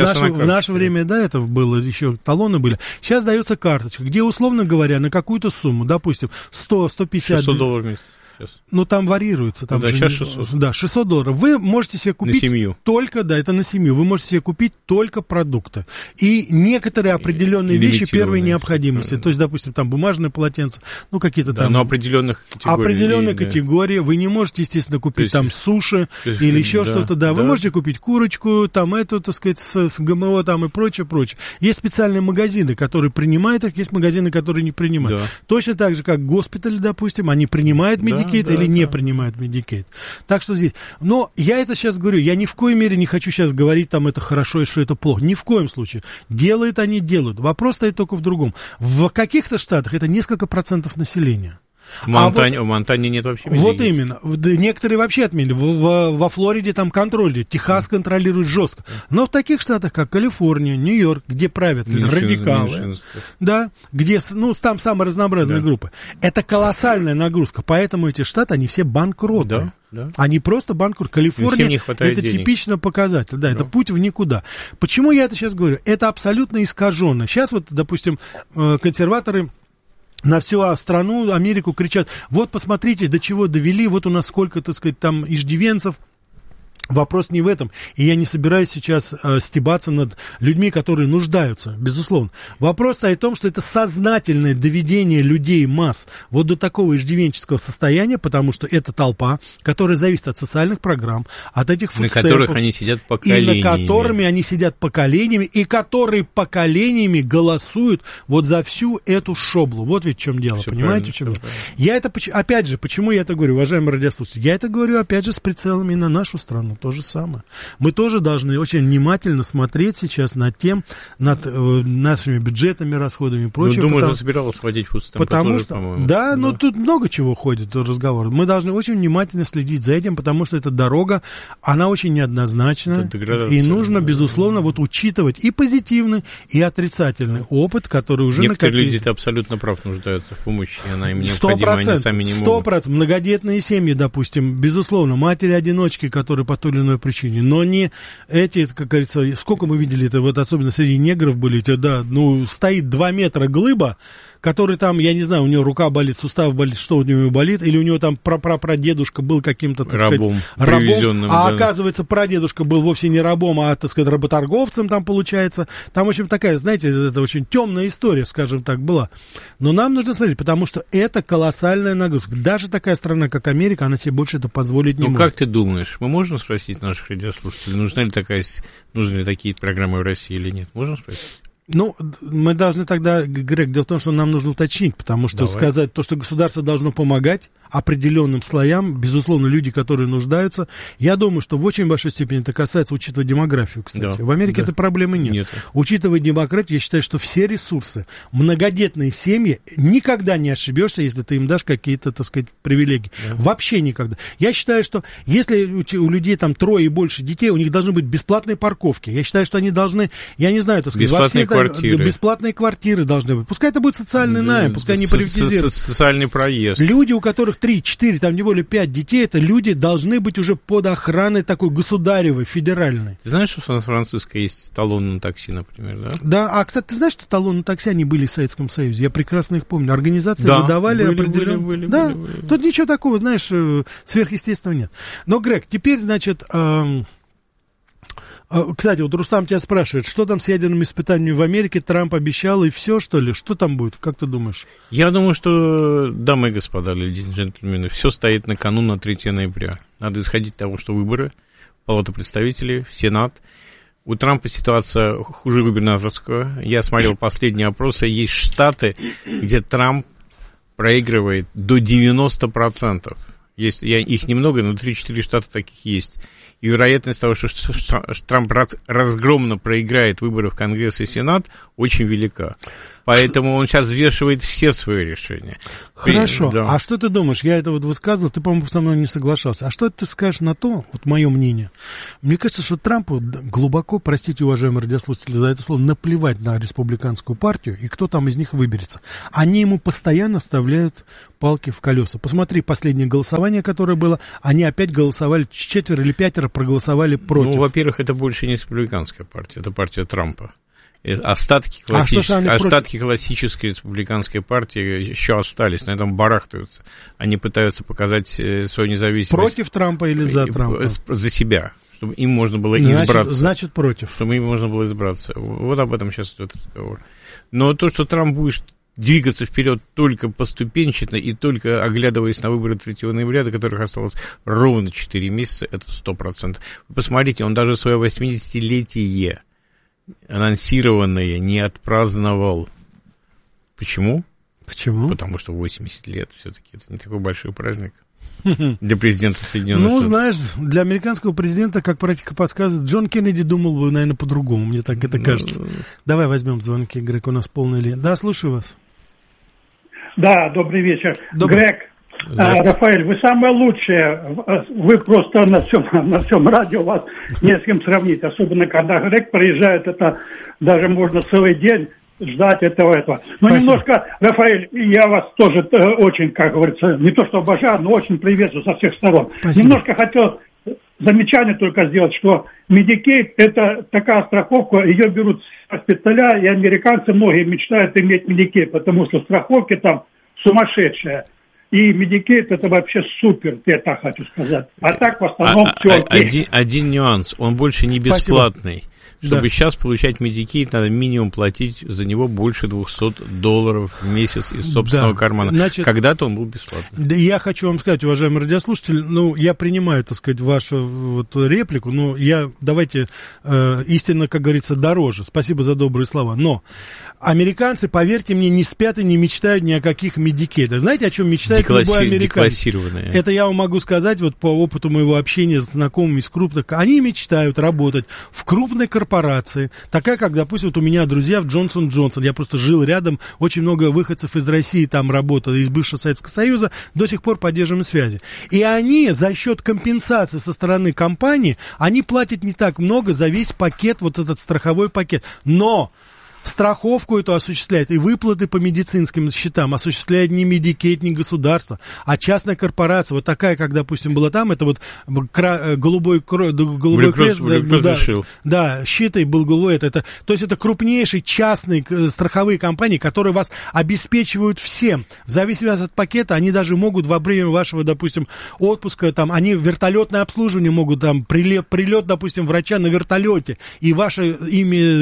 в наше время, да, это было, еще талоны были. Сейчас дается карточка, где, условно говоря, на какую-то сумму, допустим, 100, 150... $600 в месяц. Сейчас. Ну, там варьируется. Там да, сейчас 600. Да, $600. Вы можете себе купить... На семью. Только, да, это на семью. Вы можете себе купить только продукты. И некоторые определенные вещи первой необходимости. То есть, допустим, там бумажное полотенце, ну, какие-то там... Но определенных категорий. Определенные категории. Вы не можете, естественно, купить там суши или еще что-то. Да, вы можете купить курочку, там эту, так сказать, с ГМО там и прочее. Есть специальные магазины, которые принимают их, есть магазины, которые не принимают. Да. Точно так же, как госпитали, допустим, они принимают Medicaid или не принимают Medicaid. Так что здесь... Но я это сейчас говорю, я ни в коей мере не хочу сейчас говорить, там, это хорошо и что это плохо. Ни в коем случае. Делают они, делают. Вопрос стоит только в другом. В каких-то штатах это несколько процентов населения. В Монтане нет вообще Medicaid. Вот именно. Некоторые вообще отменили. Во Флориде там контроль. Техас контролирует жестко. Но в таких штатах, как Калифорния, Нью-Йорк, где правят радикалы, да, где, ну, там самые разнообразные группы, это колоссальная нагрузка. Поэтому эти штаты, они все банкроты. Да. Они просто банкроты. Калифорния это денег. Типичный показатель. Да, это путь в никуда. Почему я это сейчас говорю? Это абсолютно искаженно. Сейчас вот, допустим, консерваторы на всю страну, Америку кричат: вот посмотрите, до чего довели, вот у нас сколько, так сказать, там иждивенцев. Вопрос не в этом. И я не собираюсь сейчас стебаться над людьми, которые нуждаются, безусловно. Вопрос стоит в том, что это сознательное доведение людей, масс, вот до такого иждивенческого состояния, потому что это толпа, которая зависит от социальных программ, от этих фудстемпов. На которых они сидят поколениями. И на которыми они сидят поколениями, и которые поколениями голосуют вот за всю эту шоблу. Вот ведь в чем дело, все понимаете? В чем дело? Я это, опять же, почему я это говорю, уважаемые радиослушатели? Я это говорю, опять же, с прицелами на нашу страну. То же самое. Мы тоже должны очень внимательно смотреть сейчас над нашими бюджетными расходами и прочее. Ну, думаю, собиралась вводить фудстемпы. Потому тоже, что, по-моему. да, но тут много чего ходит разговор. Мы должны очень внимательно следить за этим, потому что эта дорога, она очень неоднозначна. И нужно, безусловно, вот учитывать и позитивный, и отрицательный опыт, который уже накопили. Некоторые люди, ты абсолютно прав, нуждаются в помощи, она им необходима, они сами не могут. 100%. Многодетные семьи, допустим, безусловно, матери-одиночки, которые по той или иной причине, но не эти, как говорится, сколько мы видели это, вот особенно среди негров были, да, ну, стоит 2 метра глыба, который там, я не знаю, у него рука болит, сустав болит, что у него болит, или у него там прапрадедушка был каким-то, так сказать, рабом, а оказывается, прадедушка был вовсе не рабом, а, так сказать, работорговцем там получается. Там, в общем, такая, знаете, это очень темная история, скажем так, была. Но нам нужно смотреть, потому что это колоссальная нагрузка. Даже такая страна, как Америка, она себе больше это позволить не может. Ну, как ты думаешь, мы можем спросить наших радиослушателей, нужны ли такие программы в России или нет? Можем спросить? Ну, мы должны тогда, Грег, дело в том, что нам нужно уточнить, потому что сказать то, что государство должно помогать определенным слоям, безусловно, люди, которые нуждаются, я думаю, что в очень большой степени это касается, учитывая демографию, кстати. В Америке этой проблемы нет. Учитывая демографию, я считаю, что все ресурсы, многодетные семьи, никогда не ошибешься, если ты им дашь какие-то, так сказать, привилегии. Вообще никогда. Я считаю, что если у людей там 3 и больше детей, у них должны быть бесплатные парковки. Я считаю, что они должны, я не знаю, так сказать, бесплатные квартиры должны быть. Пускай это будет социальный найм, пускай они приватизируют. Социальный проезд. Люди, у которых 3, 4, там не более 5 детей, это люди должны быть уже под охраной такой государевой, федеральной. Ты знаешь, что в Сан-Франциско есть талоны на такси, например, да? Да, а, кстати, ты знаешь, что талоны на такси, они были в Советском Союзе? Я прекрасно их помню. Организации выдавали определенно. Были. Тут ничего такого, знаешь, сверхъестественного нет. Но, Грег, теперь, значит... Кстати, вот Рустам тебя спрашивает, что там с ядерными испытаниями в Америке, Трамп обещал и все, что ли? Что там будет? Как ты думаешь? Я думаю, что, дамы и господа, леди и джентльмены, все стоит на кону на 3 ноября. Надо исходить от того, что выборы, Палата представителей, Сенат. У Трампа ситуация хуже губернаторского. Я смотрел последние опросы. Есть штаты, где Трамп проигрывает до 90%. Их немного, но 3-4 штата таких есть. И вероятность того, что Трамп разгромно проиграет выборы в Конгресс и Сенат, очень велика. Поэтому он сейчас взвешивает все свои решения. Хорошо. Да. А что ты думаешь? Я это вот высказывал, ты, по-моему, со мной не соглашался. А что ты скажешь на то, вот мое мнение? Мне кажется, что Трампу глубоко, простите, уважаемые радиослушатели, за это слово, наплевать на республиканскую партию и кто там из них выберется. Они ему постоянно вставляют палки в колеса. Посмотри, последнее голосование, которое было, они опять голосовали, 4 или 5 проголосовали против. Ну, во-первых, это больше не республиканская партия, это партия Трампа. Остатки классической республиканской партии еще остались, на этом барахтаются. Они пытаются показать свою независимость. Против Трампа или за Трампа? За себя, чтобы им можно было избраться. Значит, против. Чтобы им можно было избраться. Вот об этом сейчас идет разговор. Но то, что Трамп будет двигаться вперед только поступенчато и только оглядываясь на выборы 3 ноября, до которых осталось ровно 4 месяца, это 100%. Вы посмотрите, он даже свое 80-летие анонсированное не отпраздновал. Почему? Почему? Потому что 80 лет все-таки это не такой большой праздник для президента Соединенных Штатов. Ну, знаешь, для американского президента, как практика подсказывает, Джон Кеннеди думал бы, наверное, по-другому, мне так это кажется. Давай возьмем звонки, Грег, у нас полная линия. Да, слушаю вас. Да, добрый вечер. Грег, Рафаэль, вы самое лучшее, вы просто на всем радио, вас не с кем сравнить, особенно когда Грег приезжает, это даже можно целый день ждать этого. Но немножко, Рафаэль, я вас тоже очень, как говорится, не то что обожаю, но очень приветствую со всех сторон. Спасибо. Немножко хотел замечание только сделать, что Medicaid – это такая страховка, ее берут с госпиталя, и американцы многие мечтают иметь Medicaid, потому что страховки там сумасшедшие. И Medicaid – это вообще супер, я так хочу сказать. А так в основном все окей. Один нюанс, он больше не бесплатный. Спасибо. Чтобы сейчас получать Medicaid, надо минимум платить за него больше $200 в месяц из собственного кармана. Значит, когда-то он был бесплатный. Да, я хочу вам сказать, уважаемые радиослушатели, я принимаю, так сказать, вашу вот реплику, но давайте истинно, как говорится, дороже. Спасибо за добрые слова. Но американцы, поверьте мне, не спят и не мечтают ни о каких Medicaid. Знаете, о чем мечтает любой американец? Это я вам могу сказать вот по опыту моего общения с знакомыми из крупных. Они мечтают работать в крупной корпорации, такая, как, допустим, вот у меня друзья в Джонсон & Джонсон, я просто жил рядом, очень много выходцев из России там работало, из бывшего Советского Союза, до сих пор поддерживаем связи. И они за счет компенсации со стороны компании, они платят не так много за весь пакет, вот этот страховой пакет, но страховку эту осуществляет и выплаты по медицинским счетам осуществляет не Medicaid, не государство, а частная корпорация. Вот такая, как, допустим, была там, это вот голубой крест, да, щитой был голубой. То есть это крупнейшие частные страховые компании, которые вас обеспечивают всем. В зависимости от пакета, они даже могут во время вашего, допустим, отпуска, там, они вертолетное обслуживание могут, там, прилет, допустим, врача на вертолете, и ваше имя...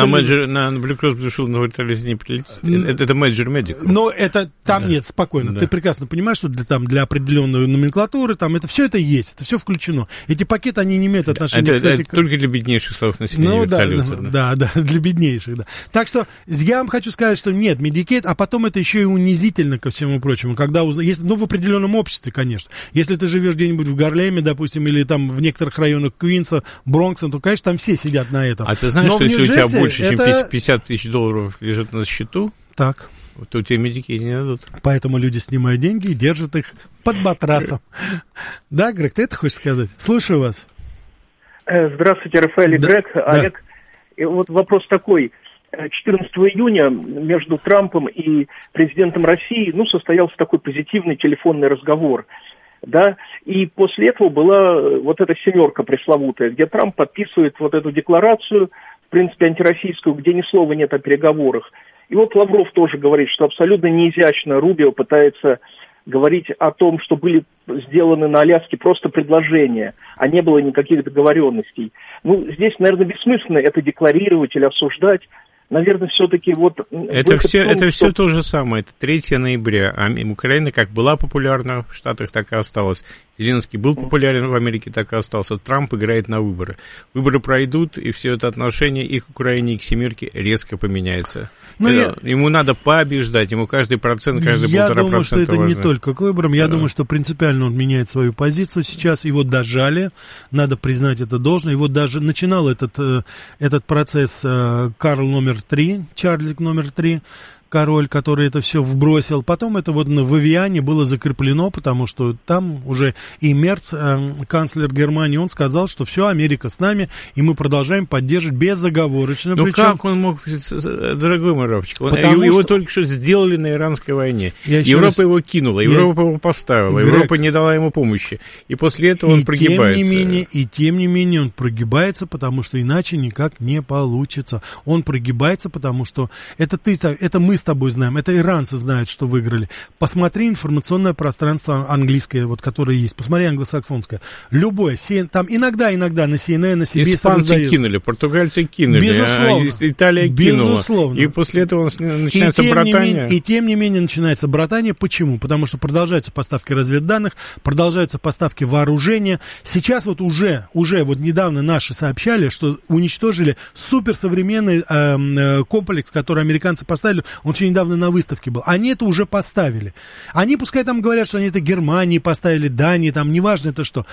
Блю Кросс решил на вертолете не прилететь. Это Major Medical. Но это там нет, спокойно. Да. Ты прекрасно понимаешь, что для определенной номенклатуры там это все это есть, это все включено. Эти пакеты, они не имеют отношения, кстати... Это только для беднейших слоев населения вертолета. Да, для беднейших, да. Так что я вам хочу сказать, что нет, Medicaid, а потом это еще и унизительно ко всему прочему, когда в определенном обществе, конечно. Если ты живешь где-нибудь в Гарлеме, допустим, или там в некоторых районах Квинса, Бронкса, то, конечно, там все сидят на этом. А ты знаешь, что если у тебя больше, чем $50 тысяч лежит на счету, так, то тебе Medicaid не дадут. Поэтому люди снимают деньги и держат их под матрасом. Да, Грег, ты это хочешь сказать? Слушаю вас. Здравствуйте, Рафаэль и Грег. Олег, вот вопрос такой. 14 июня между Трампом и президентом России, состоялся такой позитивный телефонный разговор. Да, и после этого была вот эта семерка пресловутая, где Трамп подписывает вот эту декларацию, в принципе, антироссийскую, где ни слова нет о переговорах. И вот Лавров тоже говорит, что абсолютно неизящно Рубио пытается говорить о том, что были сделаны на Аляске просто предложения, а не было никаких договоренностей. Здесь, наверное, бессмысленно это декларировать или обсуждать. наверное, все-таки вот... Это все то же самое. Это 3 ноября. Украина как была популярна в Штатах, так и осталась. Зеленский был популярен в Америке, так и остался. Трамп играет на выборы. Выборы пройдут, и все это отношение и к Украине, и к семерке резко поменяется. Ему надо побеждать, ему каждый процент, каждый 1,5% Я думаю, что это важно. не только к выборам. Я думаю, что принципиально он меняет свою позицию сейчас. Его дожали, надо признать это должно. Его даже начинал этот процесс Карл номер 3, Чарльз номер 3, король, который это все вбросил. Потом это вот в Эвиане было закреплено, потому что там уже и Мерц, канцлер Германии, он сказал, что все, Америка с нами, и мы продолжаем поддерживать безоговорочно. Ну причем... как он мог, дорогой мой Равчик, его только что сделали на Иранской войне. Европа его кинула, Европа его поставила, Европа не дала ему помощи. И после этого он прогибается. Тем не менее он прогибается, потому что иначе никак не получится. Он прогибается, потому что это мы с тобой знаем, это иранцы знают, что выиграли. Посмотри информационное пространство английское, вот которое есть, посмотри англосаксонское. Любое, там иногда на CNN, на CBS испанцы кинули, португальцы кинули, безусловно, Италия кинула. Безусловно. И после этого начинается братание. И тем не менее начинается братание. Почему? Потому что продолжаются поставки разведданных, продолжаются поставки вооружения. Сейчас вот уже вот недавно наши сообщали, что уничтожили суперсовременный комплекс, который американцы поставили. Он еще недавно на выставке был. Они это уже поставили. Они, пускай там говорят, что они это Германии поставили, Дании, там, неважно это что.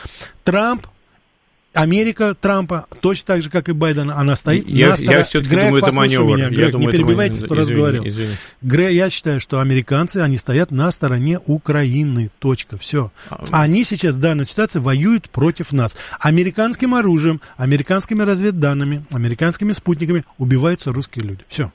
Америка Трампа, точно так же, как и Байден, она стоит на стороне. Я все-таки думаю, это маневр. Меня, Грег, не перебивайте, 100 раз говорил. Я считаю, что американцы, они стоят на стороне Украины, точка, все. Они сейчас в данной ситуации воюют против нас. Американским оружием, американскими разведданными, американскими спутниками убиваются русские люди. Все.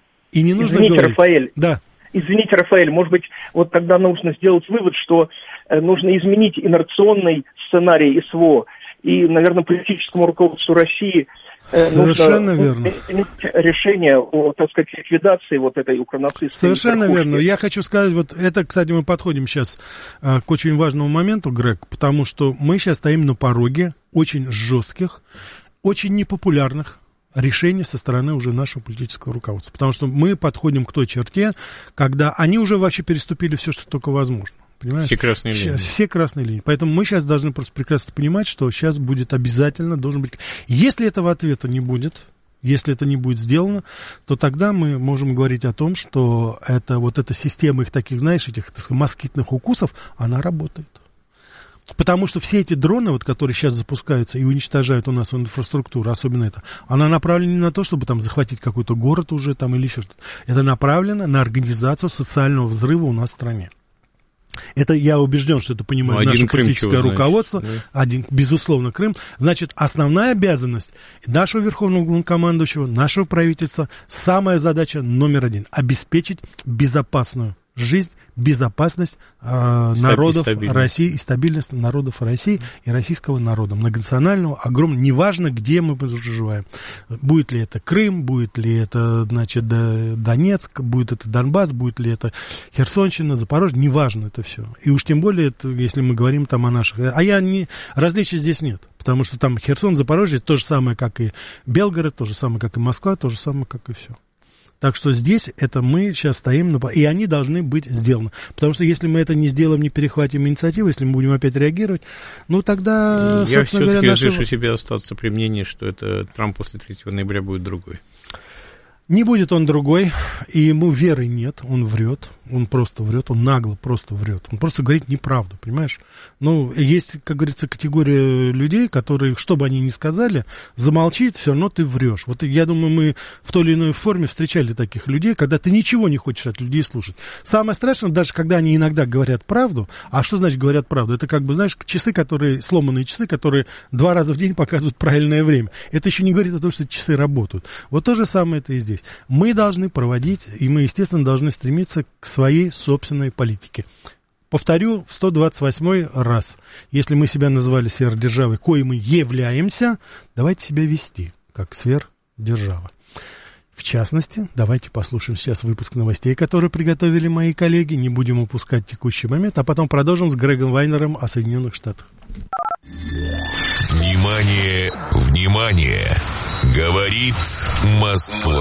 И не нужно Извините, говорить. Рафаэль. Да. Извините, Рафаэль, может быть, вот тогда нужно сделать вывод, что нужно изменить инерционный сценарий СВО. И, наверное, политическому руководству России совершенно нужно верно. принять решение о, так сказать, ликвидации вот этой укронацистской Совершенно верхушки. верно. Я хочу сказать, вот это, кстати, мы подходим сейчас к очень важному моменту, Грег, потому что мы сейчас стоим на пороге очень жестких, очень непопулярных решений со стороны уже нашего политического руководства. Потому что мы подходим к той черте, когда они уже вообще переступили все, что только возможно. Понимаешь? Все красные линии. Все красные линии. Поэтому мы сейчас должны просто прекрасно понимать, что сейчас будет обязательно, должен быть... Если этого ответа не будет, если это не будет сделано, то тогда мы можем говорить о том, что это, вот эта система их таких, знаешь, этих, так сказать, москитных укусов, она работает. Потому что все эти дроны, вот, которые сейчас запускаются и уничтожают у нас инфраструктуру, особенно это, она направлена не на то, чтобы там захватить какой-то город уже там или еще что-то. Это направлено на организацию социального взрыва у нас в стране. Это я убежден, что это понимает наше политическое руководство. Да. Безусловно, Крым. Значит, основная обязанность нашего верховного главнокомандующего, нашего правительства, самая задача номер 1 – обеспечить безопасную жизнь, безопасность народов России и стабильность народов России и российского народа, многонационального, огромного, неважно, где мы проживаем. Будет ли это Крым, будет ли это, значит, Донецк, будет это Донбасс, будет ли это Херсонщина, Запорожье, неважно это все. И уж тем более, это, если мы говорим там о наших... Различий здесь нет, потому что там Херсон, Запорожье, то же самое, как и Белгород, то же самое, как и Москва, то же самое, как и все. Так что здесь это мы сейчас стоим, и они должны быть сделаны. Потому что если мы это не сделаем, не перехватим инициативу, если мы будем опять реагировать, ну тогда, я все-таки разрешу себе остаться при мнении, что это Трамп после 3 ноября будет другой. Не будет он другой, и ему веры нет, он врет, он просто врет, он нагло просто врет, он просто говорит неправду, понимаешь? Ну, есть, как говорится, категория людей, которые, что бы они ни сказали, замолчит, все равно ты врешь. Вот я думаю, мы в той или иной форме встречали таких людей, когда ты ничего не хочешь от людей слушать. Самое страшное, даже когда они иногда говорят правду, а что значит говорят правду? Это как бы, знаешь, часы, сломанные часы, которые 2 раза в день показывают правильное время. Это еще не говорит о том, что часы работают. Вот то же самое это и здесь. Мы должны проводить, и мы, естественно, должны стремиться к своей собственной политике. Повторю в 128 раз. Если мы себя называли сверхдержавой, коей мы являемся, давайте себя вести как сверхдержава. В частности, давайте послушаем сейчас выпуск новостей, которые приготовили мои коллеги. Не будем упускать текущий момент, а потом продолжим с Грегом Вайнером о Соединенных Штатах. Внимание, внимание! Говорит Москва.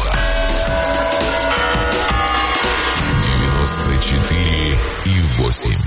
94,8.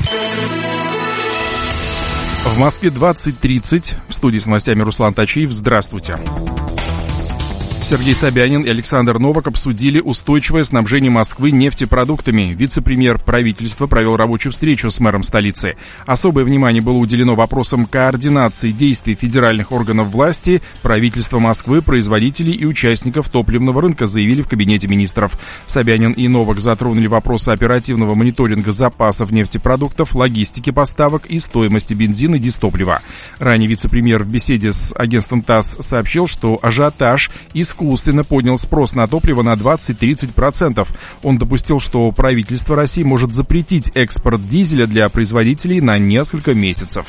В Москве 20:30. В студии с новостями Руслан Тачиев. Здравствуйте. Сергей Собянин и Александр Новак обсудили устойчивое снабжение Москвы нефтепродуктами. Вице-премьер правительства провел рабочую встречу с мэром столицы. Особое внимание было уделено вопросам координации действий федеральных органов власти, правительства Москвы, производителей и участников топливного рынка, заявили в кабинете министров. Собянин и Новак затронули вопросы оперативного мониторинга запасов нефтепродуктов, логистики поставок и стоимости бензина и дистоплива. Ранее вице-премьер в беседе с агентством ТАСС сообщил, что ажиотаж искусственно поднял спрос на топливо на 20-30%. Он допустил, что правительство России может запретить экспорт дизеля для производителей на несколько месяцев.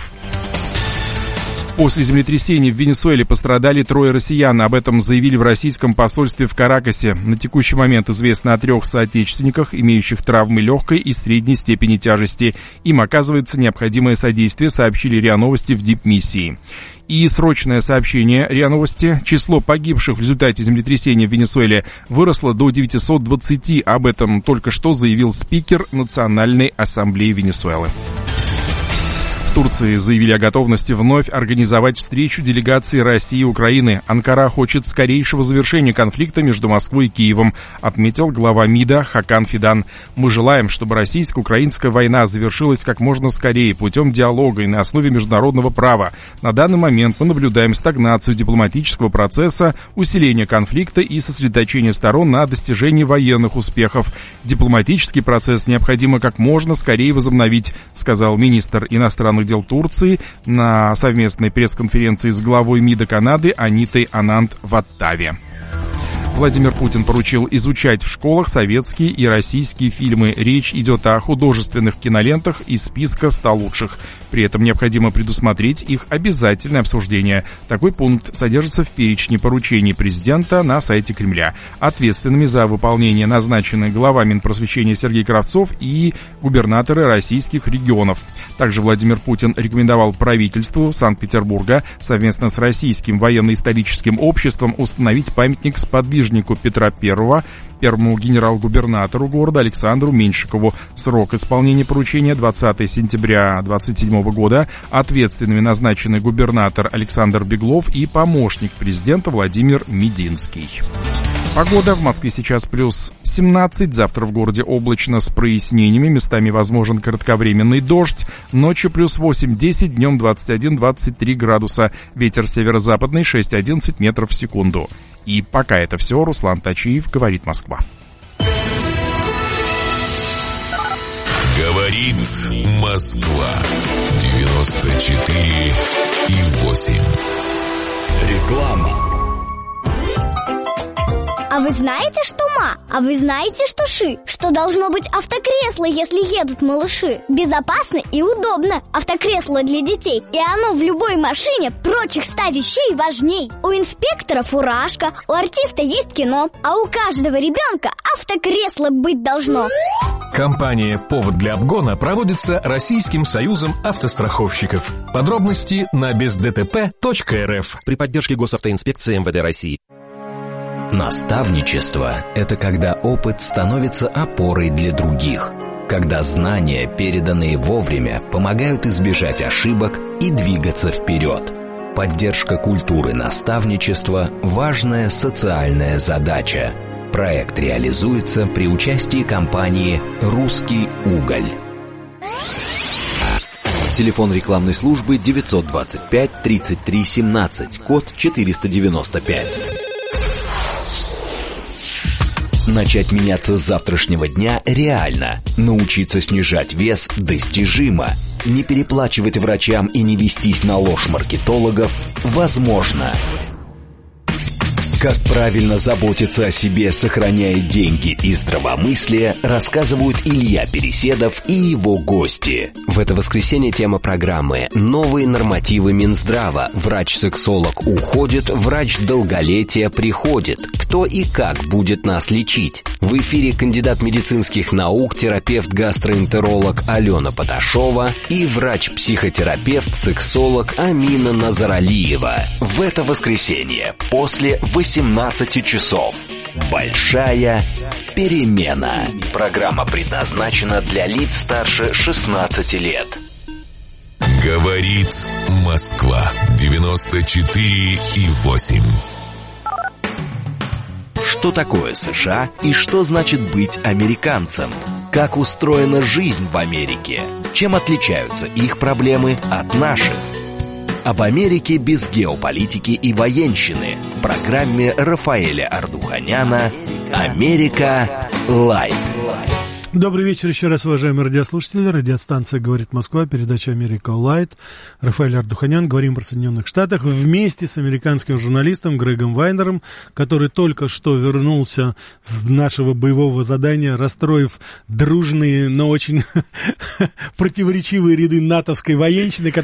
После землетрясения в Венесуэле пострадали 3 россиян. Об этом заявили в российском посольстве в Каракасе. На текущий момент известно о 3 соотечественниках, имеющих травмы легкой и средней степени тяжести. Им оказывается необходимое содействие, сообщили РИА Новости в дипмиссии. И срочное сообщение РИА Новости. Число погибших в результате землетрясения в Венесуэле выросло до 920. Об этом только что заявил спикер Национальной ассамблеи Венесуэлы. В Турции заявили о готовности вновь организовать встречу делегаций России и Украины. Анкара хочет скорейшего завершения конфликта между Москвой и Киевом, отметил глава МИДа Хакан Фидан. Мы желаем, чтобы российско-украинская война завершилась как можно скорее путем диалога и на основе международного права. На данный момент мы наблюдаем стагнацию дипломатического процесса, усиление конфликта и сосредоточение сторон на достижении военных успехов. Дипломатический процесс необходимо как можно скорее возобновить, сказал министр иностранных дел Турции на совместной пресс-конференции с главой МИДа Канады Анитой Ананд в Оттаве. Владимир Путин поручил изучать в школах советские и российские фильмы. Речь идет о художественных кинолентах из списка 100 лучших. При этом необходимо предусмотреть их обязательное обсуждение. Такой пункт содержится в перечне поручений президента на сайте Кремля. Ответственными за выполнение назначены глава Минпросвещения Сергей Кравцов и губернаторы российских регионов. Также Владимир Путин рекомендовал правительству Санкт-Петербурга совместно с Российским военно-историческим обществом установить памятник сподвижнику Петра I, первому генерал-губернатору города Александру Меньшикову. Срок исполнения поручения 20 сентября 2027 года. Ответственными назначены губернатор Александр Беглов и помощник президента Владимир Мединский. Погода. В Москве сейчас плюс 17, завтра в городе облачно с прояснениями, местами возможен кратковременный дождь, ночью плюс 8-10, днем 21-23 градуса, ветер северо-западный 6-11 метров в секунду. И пока это все, Руслан Тачиев, говорит Москва. Говорит Москва. 94,8. Реклама. А вы знаете, что ма? А вы знаете, что ши? Что должно быть автокресло, если едут малыши? Безопасно и удобно. Автокресло для детей. И оно в любой машине прочих 100 вещей важней. У инспектора фуражка, у артиста есть кино, а у каждого ребенка автокресло быть должно. Компания «Повод для обгона» проводится Российским союзом автостраховщиков. Подробности на бездтп.рф. При поддержке Госавтоинспекции МВД России. Наставничество – это когда опыт становится опорой для других, когда знания, переданные вовремя, помогают избежать ошибок и двигаться вперед. Поддержка культуры наставничества – важная социальная задача. Проект реализуется при участии компании «Русский уголь». Телефон рекламной службы 925 33 17, код 495. Начать меняться с завтрашнего дня реально. Научиться снижать вес достижимо. Не переплачивать врачам и не вестись на ложь маркетологов возможно. Как правильно заботиться о себе, сохраняя деньги и здравомыслие, рассказывают Илья Переседов и его гости. В это воскресенье тема программы «Новые нормативы Минздрава». Врач-сексолог уходит, врач долголетия приходит. Кто и как будет нас лечить? В эфире кандидат медицинских наук, терапевт-гастроэнтеролог Алена Поташова и врач-психотерапевт, сексолог Амина Назаралиева. В это воскресенье после 18 часов. Большая перемена. Программа предназначена для лиц старше 16 лет. Говорит Москва 94,8. Что такое США и что значит быть американцем? Как устроена жизнь в Америке? Чем отличаются их проблемы от наших? Об Америке без геополитики и военщины в программе Рафаэля Ардуханяна «Америка Лайв». Добрый вечер еще раз, уважаемые радиослушатели. Радиостанция «Говорит Москва», передача «Америка Лайт». Рафаэль Ардуханян. Говорим про Соединенных Штатах вместе с американским журналистом Грегом Вайнером, который только что вернулся с нашего боевого задания, расстроив дружные, но очень противоречивые ряды натовской военщины,